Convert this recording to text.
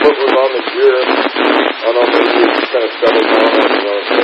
foot was on the gear. I don't know, maybe it just kind of settled down on